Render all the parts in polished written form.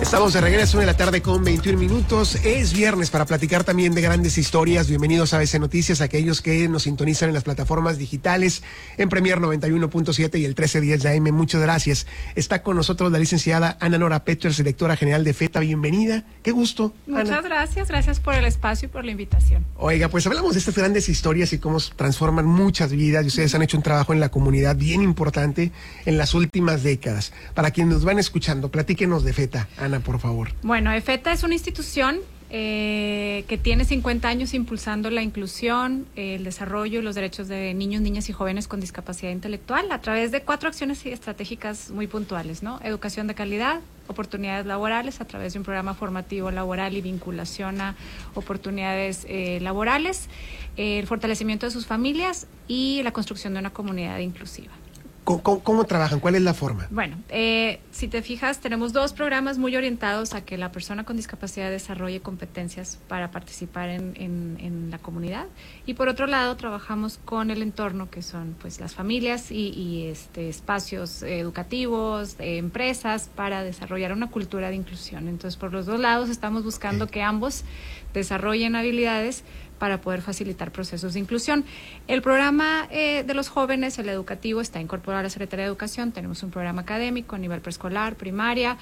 Estamos de regreso de la tarde con 21 minutos. Es viernes para platicar también de grandes historias. Bienvenidos a ABC Noticias, aquellos que nos sintonizan en las plataformas digitales, en Premier 91.7 y el 1310 de AM. Muchas gracias. Está con nosotros la licenciada Ana Nora Peters, directora general de FETA. Bienvenida. Qué gusto, Muchas Ana. Gracias por el espacio y por la invitación. Oiga, pues hablamos de estas grandes historias y cómo transforman muchas vidas. Y ustedes han hecho un trabajo en la comunidad bien importante en las últimas décadas. Para quienes nos van escuchando, platíquenos de FETA, Ana, por favor. Bueno, FETA es una institución que tiene 50 años impulsando la inclusión, el desarrollo y los derechos de niños, niñas y jóvenes con discapacidad intelectual a través de 4 acciones estratégicas muy puntuales, ¿no? Educación de calidad, oportunidades laborales a través de un programa formativo laboral y vinculación a oportunidades laborales, el fortalecimiento de sus familias y la construcción de una comunidad inclusiva. ¿Cómo trabajan? ¿Cuál es la forma? Bueno, si te fijas, tenemos 2 programas muy orientados a que la persona con discapacidad desarrolle competencias para participar en la comunidad. Y por otro lado, trabajamos con el entorno, que son pues las familias y espacios educativos, empresas, para desarrollar una cultura de inclusión. Entonces, por los 2 lados estamos buscando que ambos desarrollen habilidades para poder facilitar procesos de inclusión. El programa de los jóvenes, el educativo, está incorporado a la Secretaría de Educación. Tenemos un programa académico a nivel preescolar, primaria,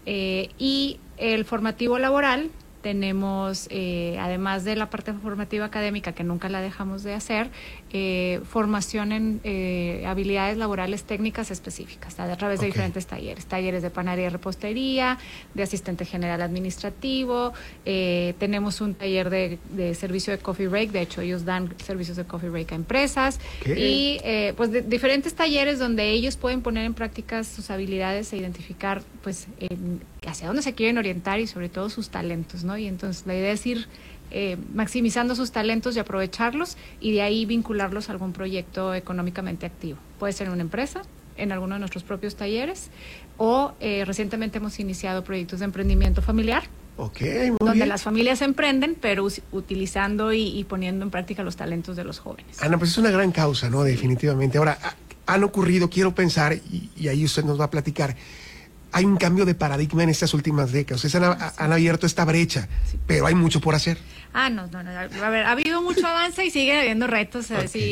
y el formativo laboral. Tenemos, además de la parte formativa académica, que nunca la dejamos de hacer, formación en habilidades laborales técnicas específicas, a través de diferentes talleres de panadería y repostería, de asistente general administrativo, tenemos un taller de servicio de coffee break. De hecho ellos dan servicios de coffee break a empresas, y pues de diferentes talleres donde ellos pueden poner en práctica sus habilidades e identificar pues hacia dónde se quieren orientar y sobre todo sus talentos, ¿no? Y entonces la idea es ir maximizando sus talentos y aprovecharlos, y de ahí vincularlos a algún proyecto económicamente activo. Puede ser en una empresa, en alguno de nuestros propios talleres, o recientemente hemos iniciado proyectos de emprendimiento familiar, donde bien. Las familias emprenden, pero utilizando y poniendo en práctica los talentos de los jóvenes. Ana, pues es una gran causa, ¿no? Definitivamente. Ahora, han ocurrido, quiero pensar, y ahí usted nos va a platicar, hay un cambio de paradigma en estas últimas décadas. Ustedes han abierto esta brecha, pero hay mucho por hacer. No. A ver, ha habido mucho avance y sigue habiendo retos,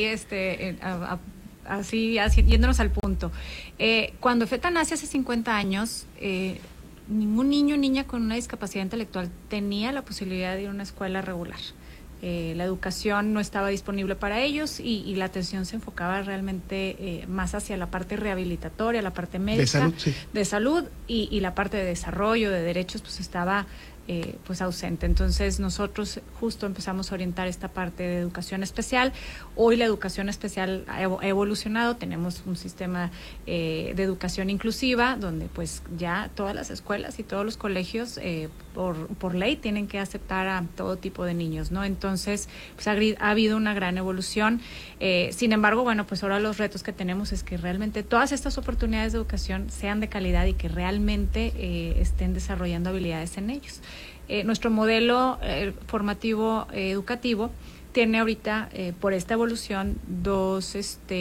así yéndonos al punto. Cuando FETA nace hace 50 años, ningún niño o niña con una discapacidad intelectual tenía la posibilidad de ir a una escuela regular. La educación no estaba disponible para ellos, y la atención se enfocaba realmente más hacia la parte rehabilitatoria, la parte médica, de salud, y la parte de desarrollo, de derechos, pues estaba pues ausente. Entonces nosotros justo empezamos a orientar esta parte de educación especial. Hoy la educación especial ha evolucionado, tenemos un sistema de educación inclusiva, donde pues ya todas las escuelas y todos los colegios por ley tienen que aceptar a todo tipo de niños, ¿no? Entonces pues ha habido una gran evolución. Sin embargo, bueno, pues ahora los retos que tenemos es que realmente todas estas oportunidades de educación sean de calidad y que realmente estén desarrollando habilidades en ellos. Nuestro modelo formativo educativo tiene ahorita, por esta evolución, 2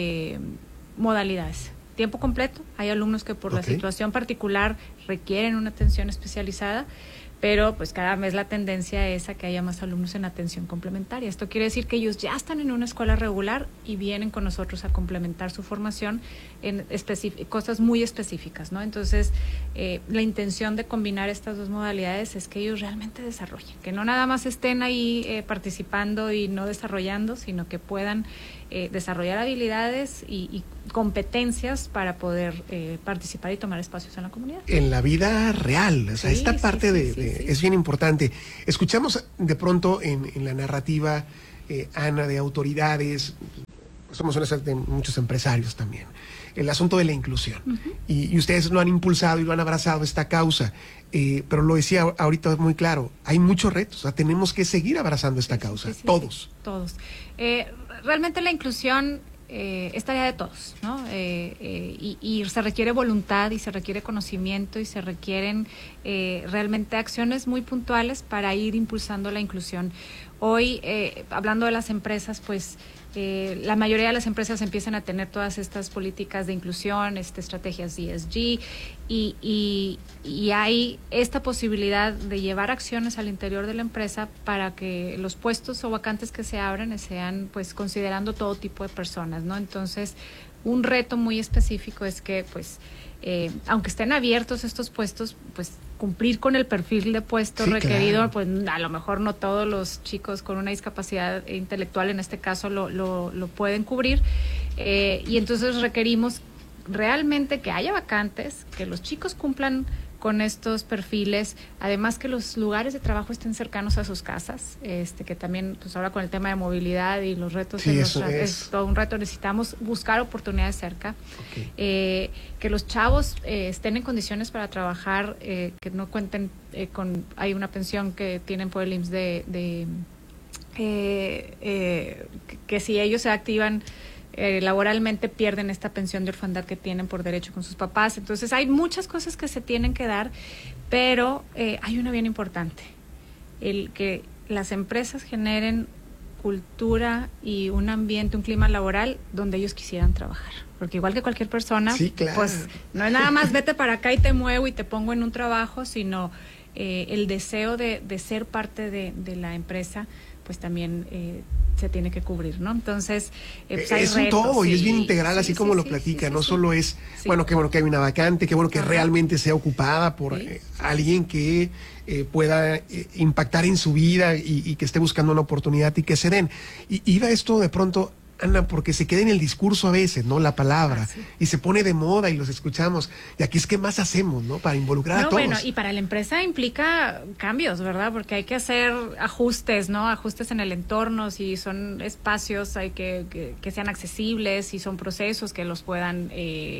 modalidades. Tiempo completo, hay alumnos que por la situación particular requieren una atención especializada, pero pues cada vez la tendencia es a que haya más alumnos en atención complementaria. Esto quiere decir que ellos ya están en una escuela regular y vienen con nosotros a complementar su formación en cosas muy específicas, ¿no? Entonces, la intención de combinar estas 2 modalidades es que ellos realmente desarrollen, que no nada más estén ahí participando y no desarrollando, sino que puedan desarrollar habilidades y competencias para poder participar y tomar espacios en la comunidad. En la vida real, o sea, esta parte es bien importante. Escuchamos de pronto en la narrativa, Ana, de autoridades, somos de muchos empresarios también, el asunto de la inclusión. Y ustedes lo han impulsado y lo han abrazado, esta causa. Pero lo decía ahorita muy claro, hay muchos retos, o sea, tenemos que seguir abrazando esta causa, todos. Realmente la inclusión es tarea de todos, ¿no? Y se requiere voluntad, y se requiere conocimiento, y se requieren realmente acciones muy puntuales para ir impulsando la inclusión. Hoy, hablando de las empresas, pues la mayoría de las empresas empiezan a tener todas estas políticas de inclusión, estrategias ESG, y hay esta posibilidad de llevar acciones al interior de la empresa para que los puestos o vacantes que se abran sean pues considerando todo tipo de personas, ¿no? Entonces, un reto muy específico es que pues aunque estén abiertos estos puestos, pues cumplir con el perfil de puesto requerido, claro. Pues a lo mejor no todos los chicos con una discapacidad intelectual en este caso lo pueden cubrir, y entonces requerimos realmente que haya vacantes, que los chicos cumplan con estos perfiles, además que los lugares de trabajo estén cercanos a sus casas, que también, pues ahora con el tema de movilidad y los retos, es todo un reto, necesitamos buscar oportunidades cerca, que los chavos estén en condiciones para trabajar, que no cuenten hay una pensión que tienen por el IMSS que si ellos se activan laboralmente pierden esta pensión de orfandad que tienen por derecho con sus papás. Entonces hay muchas cosas que se tienen que dar, pero hay una bien importante, el que las empresas generen cultura y un ambiente, un clima laboral donde ellos quisieran trabajar, porque igual que cualquier persona, claro. Pues no es nada más vete para acá y te muevo y te pongo en un trabajo, sino el deseo de ser parte de la empresa, pues también se tiene que cubrir, ¿no? Entonces, pues hay es retos, un todo, y es bien integral, así como lo platica, no solo es, bueno, qué bueno que hay una vacante, qué bueno que realmente sea ocupada por alguien que pueda impactar en su vida y que esté buscando una oportunidad y que se den. Y iba esto de pronto, Ana, porque se queda en el discurso a veces, ¿no? La palabra, y se pone de moda y los escuchamos. Y aquí es que más hacemos, ¿no? Para involucrar a todos. Bueno, y para la empresa implica cambios, ¿verdad? Porque hay que hacer ajustes, ¿no? Ajustes en el entorno, si son espacios hay que sean accesibles, si son procesos que los puedan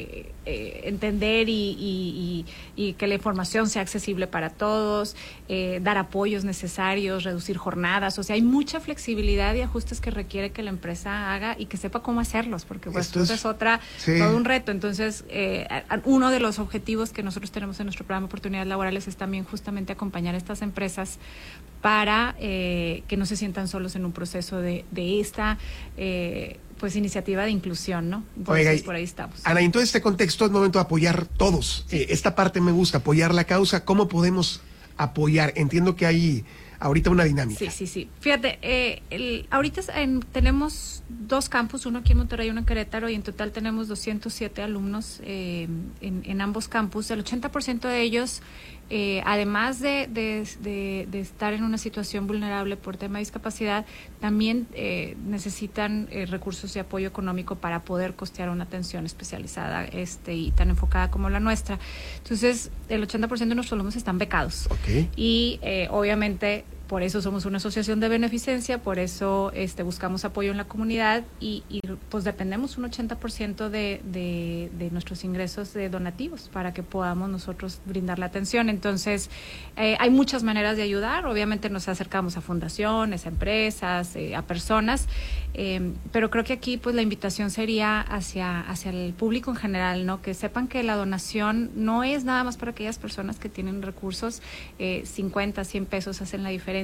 entender y que la información sea accesible para todos, dar apoyos necesarios, reducir jornadas. O sea, hay mucha flexibilidad y ajustes que requiere que la empresa haga y que sepa cómo hacerlos, porque pues esto es todo un reto. Entonces, uno de los objetivos que nosotros tenemos en nuestro programa de oportunidades laborales es también justamente acompañar a estas empresas para que no se sientan solos en un proceso de esta pues iniciativa de inclusión, ¿no? Entonces, oiga, por ahí estamos. Ana, en todo este contexto es momento de apoyar todos. Esta parte me gusta, apoyar la causa. ¿Cómo podemos apoyar? Entiendo que hay ahorita una dinámica. Sí. Fíjate, ahorita tenemos 2 campus, uno aquí en Monterrey y uno en Querétaro, y en total tenemos 207 alumnos en ambos campus. El 80% de ellos, además de estar en una situación vulnerable por tema de discapacidad, también necesitan recursos de apoyo económico para poder costear una atención especializada y tan enfocada como la nuestra. Entonces, el 80% de nuestros alumnos están becados. Y obviamente por eso somos una asociación de beneficencia, por eso buscamos apoyo en la comunidad y pues dependemos un 80% de nuestros ingresos de donativos para que podamos nosotros brindar la atención. Entonces, hay muchas maneras de ayudar. Obviamente nos acercamos a fundaciones, a empresas, a personas, pero creo que aquí pues la invitación sería hacia el público en general, ¿no? Que sepan que la donación no es nada más para aquellas personas que tienen recursos, 50, 100 pesos hacen la diferencia.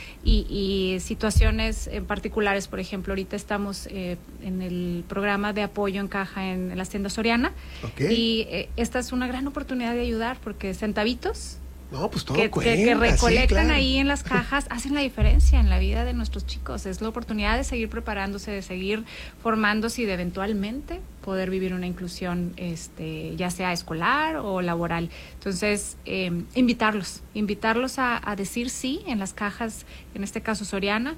Y situaciones en particulares, por ejemplo, ahorita estamos en el programa de apoyo en caja en las tiendas Soriana, y esta es una gran oportunidad de ayudar porque centavitos pues todo que recolectan ahí en las cajas hacen la diferencia en la vida de nuestros chicos. Es la oportunidad de seguir preparándose, de seguir formándose y de eventualmente poder vivir una inclusión ya sea escolar o laboral. Entonces, invitarlos a decir sí en las cajas, en este caso Soriana,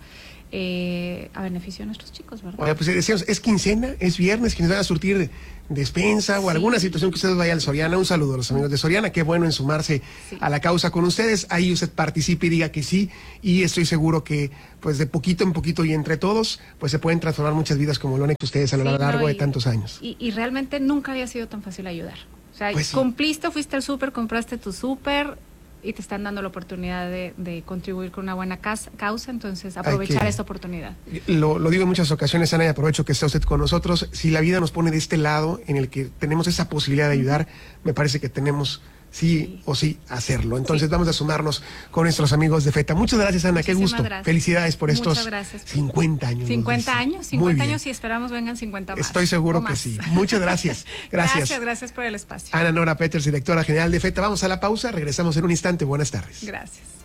a beneficio de nuestros chicos, ¿verdad? Oye, pues decíamos, es quincena, es viernes, quienes van a surtir despensa o alguna situación que ustedes vayan al Soriana. Un saludo a los amigos de Soriana, qué bueno en sumarse a la causa con ustedes. Ahí usted participe y diga que sí, y estoy seguro que pues de poquito en poquito y entre todos pues se pueden transformar muchas vidas como lo han hecho ustedes a lo largo de tantos años. Y realmente nunca había sido tan fácil ayudar. O sea, pues cumpliste, fuiste al súper, compraste tu súper y te están dando la oportunidad de contribuir con una buena causa, entonces aprovechar esta oportunidad. Lo digo en muchas ocasiones, Ana, y aprovecho que está usted con nosotros. Si la vida nos pone de este lado, en el que tenemos esa posibilidad de ayudar, me parece que tenemos sí o sí hacerlo. Entonces vamos a sumarnos con nuestros amigos de FETA. Muchas gracias, Ana, qué gusto. Gracias. Felicidades por estos 50 años. 50 años, 50 años y esperamos vengan 50 más. Estoy seguro que sí. Muchas gracias. Gracias por el espacio. Ana Nora Peters, directora general de FETA. Vamos a la pausa, regresamos en un instante. Buenas tardes. Gracias.